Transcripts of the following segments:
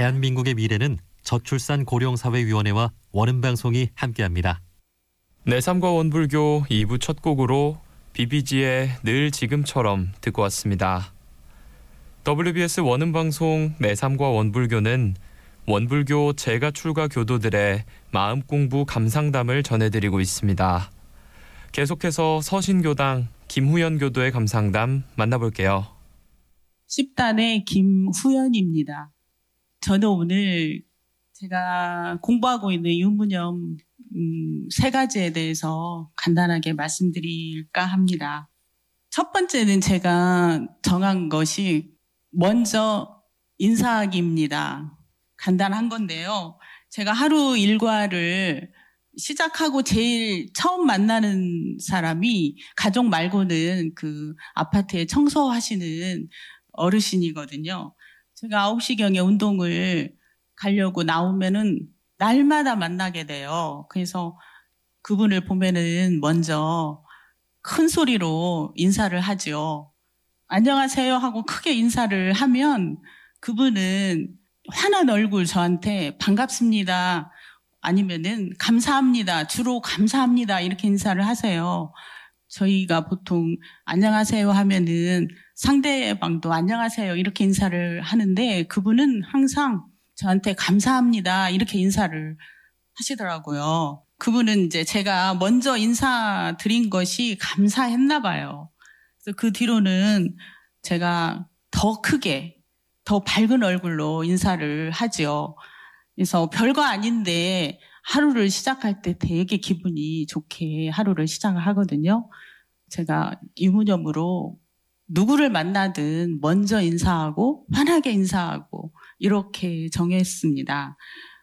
대한민국의 미래는 저출산 고령사회위원회와 원음방송이 함께합니다. 내 삶 원불교 2부 첫 곡으로 비비지의 늘 지금처럼 듣고 왔습니다. WBS 원음방송 내 삶 원불교는 원불교 재가 출가 교도들의 마음 공부 감상담을 전해드리고 있습니다. 계속해서 서신교당 김후연 교도의 감상담 만나볼게요. 10단의 김후연입니다. 저는 오늘 제가 공부하고 있는 유무념 3가지에 대해서 간단하게 말씀드릴까 합니다. 첫 번째는 제가 정한 것이 먼저 인사하기입니다. 간단한 건데요. 제가 하루 일과를 시작하고 제일 처음 만나는 사람이 가족 말고는 그 아파트에 청소하시는 어르신이거든요. 제가 9시경에 운동을 가려고 나오면은 날마다 만나게 돼요. 그래서 그분을 보면은 먼저 큰 소리로 인사를 하죠. 안녕하세요 하고 크게 인사를 하면 그분은 환한 얼굴 저한테 반갑습니다. 아니면은 감사합니다. 주로 감사합니다. 이렇게 인사를 하세요. 저희가 보통 안녕하세요 하면은 상대방도 안녕하세요 이렇게 인사를 하는데 그분은 항상 저한테 감사합니다 이렇게 인사를 하시더라고요. 그분은 이제 제가 먼저 인사드린 것이 감사했나 봐요. 그래서 그 뒤로는 제가 더 크게 더 밝은 얼굴로 인사를 하죠. 그래서 별거 아닌데 하루를 시작할 때 되게 기분이 좋게 하루를 시작을 하거든요. 제가 유무념으로 누구를 만나든 먼저 인사하고 환하게 인사하고 이렇게 정했습니다.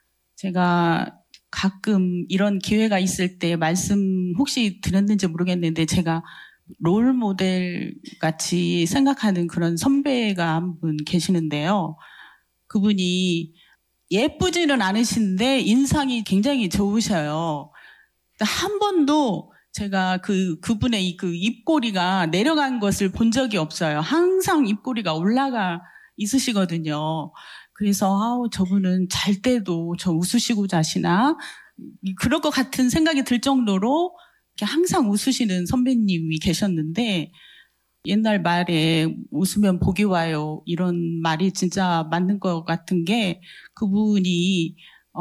제가 가끔 이런 기회가 있을 때 말씀 혹시 드렸는지 모르겠는데 제가 롤 모델 같이 생각하는 그런 선배가 한 분 계시는데요. 그분이 예쁘지는 않으신데 인상이 굉장히 좋으셔요. 한 번도 제가 그분의 그 입꼬리가 내려간 것을 본 적이 없어요. 항상 입꼬리가 올라가 있으시거든요. 그래서 저분은 잘 때도 저 웃으시고 자시나 그럴 것 같은 생각이 들 정도로 이렇게 항상 웃으시는 선배님이 계셨는데 옛날 말에 웃으면 복이 와요 이런 말이 진짜 맞는 것 같은 게 그분이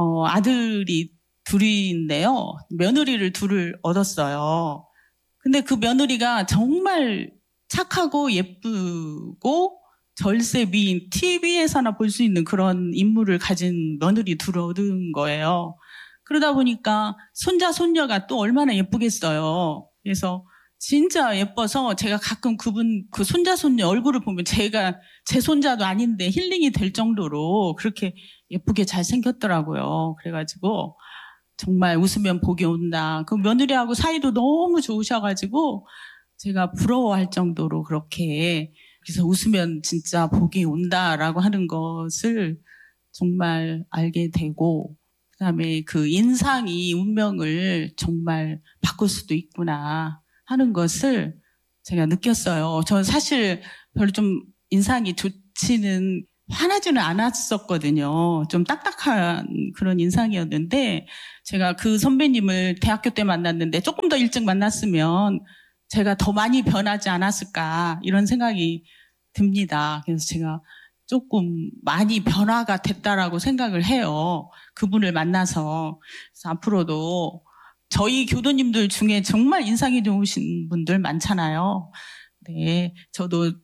아들이 둘인데요. 며느리를 둘을 얻었어요. 근데 그 며느리가 정말 착하고 예쁘고 절세 미인, TV에서나 볼 수 있는 그런 인물을 가진 며느리 둘을 얻은 거예요. 그러다 보니까 손자, 손녀가 또 얼마나 예쁘겠어요. 그래서 진짜 예뻐서 제가 가끔 그분, 그 손자, 손녀 얼굴을 보면 제 손자도 아닌데 힐링이 될 정도로 그렇게 예쁘게 잘 생겼더라고요. 그래가지고 정말 웃으면 복이 온다. 그 며느리하고 사이도 너무 좋으셔가지고 제가 부러워할 정도로 그렇게 그래서 웃으면 진짜 복이 온다라고 하는 것을 정말 알게 되고 그다음에 그 인상이 운명을 정말 바꿀 수도 있구나 하는 것을 제가 느꼈어요. 저 사실 별로 좀 인상이 좋지는 화나지는 않았었거든요. 좀 딱딱한 그런 인상이었는데 제가 그 선배님을 대학교 때 만났는데 조금 더 일찍 만났으면 제가 더 많이 변하지 않았을까 이런 생각이 듭니다. 그래서 제가 조금 많이 변화가 됐다라고 생각을 해요. 그분을 만나서. 그래서 앞으로도 저희 교도님들 중에 정말 인상이 좋으신 분들 많잖아요. 네, 저도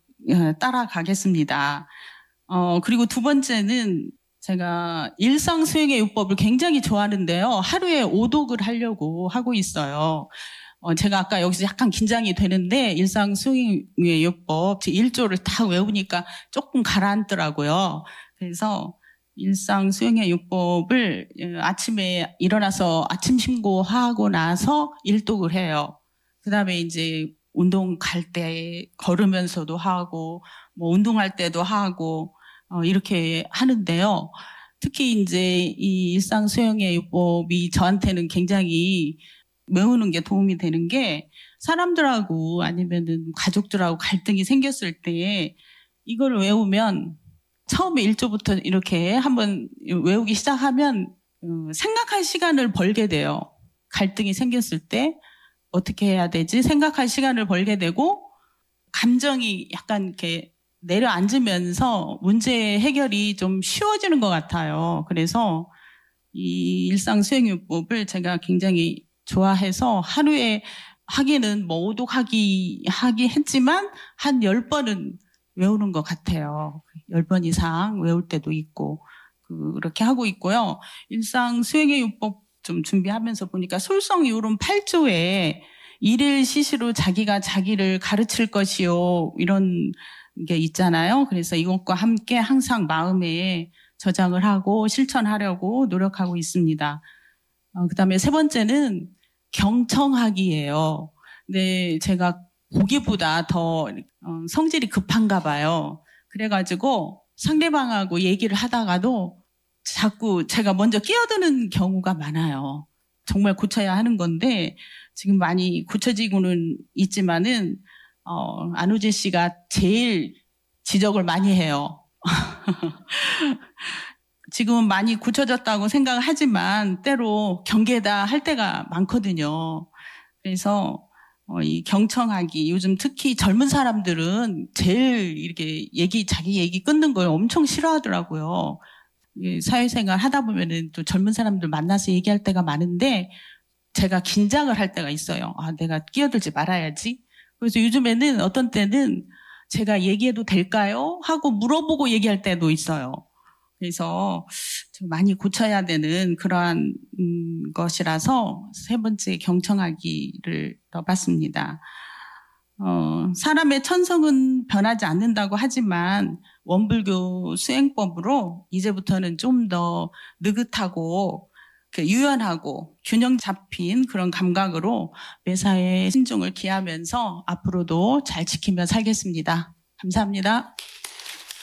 따라가겠습니다. 그리고 두 번째는 제가 일상 수행의 요법을 굉장히 좋아하는데요. 하루에 5독을 하려고 하고 있어요. 제가 아까 여기서 약간 긴장이 되는데 일상 수행의 요법 제 1조를 다 외우니까 조금 가라앉더라고요. 그래서 일상 수행의 요법을 아침에 일어나서 아침 신고하고 나서 1독을 해요. 그다음에 이제 운동 갈 때 걸으면서도 하고 뭐 운동할 때도 하고 이렇게 하는데요. 특히 이제 이 일상 수행의 요법이 저한테는 굉장히 외우는 게 도움이 되는 게 사람들하고 아니면은 가족들하고 갈등이 생겼을 때 이걸 외우면 처음에 1조부터 이렇게 한번 외우기 시작하면 생각할 시간을 벌게 돼요. 갈등이 생겼을 때 어떻게 해야 되지? 생각할 시간을 벌게 되고 감정이 약간 이렇게 내려앉으면서 문제 해결이 좀 쉬워지는 것 같아요. 그래서 이 일상수행요법을 제가 굉장히 좋아해서 하루에 하기는 뭐 오독하기 했지만 한 10번은 외우는 것 같아요. 10번 이상 외울 때도 있고 그렇게 하고 있고요. 일상수행요법 좀 준비하면서 보니까 솔성이오론 8조에 일일 시시로 자기가 자기를 가르칠 것이요 이런 게 있잖아요. 그래서 이것과 함께 항상 마음에 저장을 하고 실천하려고 노력하고 있습니다. 그다음에 세 번째는 경청하기예요. 근데 제가 보기보다 더 성질이 급한가 봐요. 그래가지고 상대방하고 얘기를 하다가도 자꾸 제가 먼저 끼어드는 경우가 많아요. 정말 고쳐야 하는 건데 지금 많이 고쳐지고는 있지만은 안우진 씨가 제일 지적을 많이 해요. 지금은 많이 고쳐졌다고 생각을 하지만 때로 경계다 할 때가 많거든요. 그래서 이 경청하기, 요즘 특히 젊은 사람들은 제일 이렇게 자기 얘기 끊는 걸 엄청 싫어하더라고요. 사회생활 하다 보면은 또 젊은 사람들 만나서 얘기할 때가 많은데 제가 긴장을 할 때가 있어요. 내가 끼어들지 말아야지. 그래서 요즘에는 어떤 때는 제가 얘기해도 될까요? 하고 물어보고 얘기할 때도 있어요. 그래서 좀 많이 고쳐야 되는 그러한 것이라서 세 번째 경청하기를 넣어봤습니다. 사람의 천성은 변하지 않는다고 하지만 원불교 수행법으로 이제부터는 좀 더 느긋하고 유연하고 균형 잡힌 그런 감각으로 매사에 신중을 기하면서 앞으로도 잘 지키며 살겠습니다. 감사합니다.